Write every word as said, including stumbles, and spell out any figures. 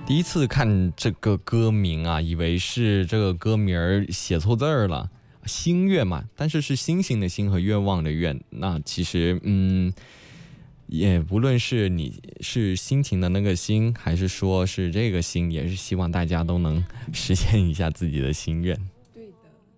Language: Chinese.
第一次看这个歌名啊，以为是这个歌名儿写错字儿了，星月嘛，但是是星星的星和愿望的愿。那其实，嗯，也不论是你是心情的那个心，还是说是这个心，也是希望大家都能实现一下自己的心愿。